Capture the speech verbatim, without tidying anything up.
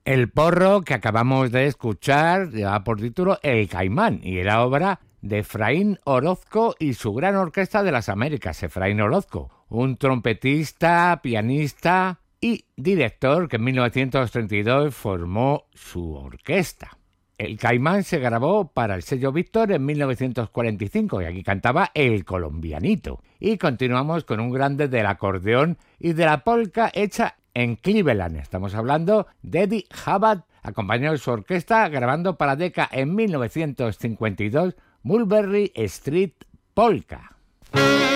El porro que acabamos de escuchar lleva por título El Caimán y era obra de Efraín Orozco y su gran orquesta de las Américas. Efraín Orozco, un trompetista, pianista y director que en mil novecientos treinta y dos formó su orquesta. El Caimán se grabó para el sello Víctor en mil novecientos cuarenta y cinco y aquí cantaba El Colombianito. Y continuamos con un grande del acordeón y de la polka hecha en Cleveland. Estamos hablando de Eddie Hubbard, acompañado de su orquesta, grabando para Decca en mil novecientos cincuenta y dos Mulberry Street Polka.